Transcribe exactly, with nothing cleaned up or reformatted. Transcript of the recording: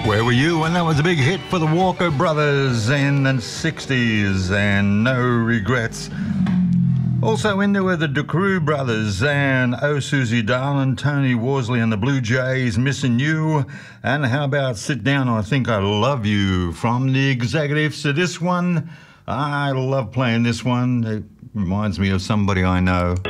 Where were you when that was a big hit for the Walker Brothers in the sixties, and No Regrets. Also in there were the DeCrew Brothers and Oh Susie Darling, Tony Worsley and the Blue Jays, Missing You, and how about Sit Down, I Think I Love You from the Executives. So this one, I love playing this one. It reminds me of somebody I know.